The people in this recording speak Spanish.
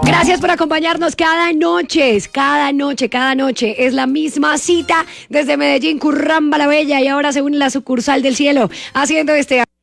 Gracias por acompañarnos cada noche. Es la misma cita desde Medellín, Curramba la Bella, y ahora se une la sucursal del cielo, haciendo este